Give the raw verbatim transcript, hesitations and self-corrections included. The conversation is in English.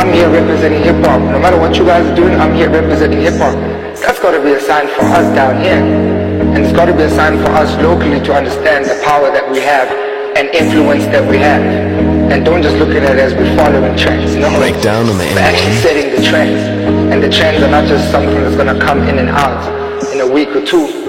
I'm here representing hip hop. No matter what you guys are doing, I'm here representing hip hop. That's got to be a sign for us down here. And it's got to be a sign for us locally to understand the power that we have and influence that we have. And don't just look at it as we're following trends. No, Breakdown on the we're actually setting the trends. And the trends are not just something that's going to come in and out in a week or two.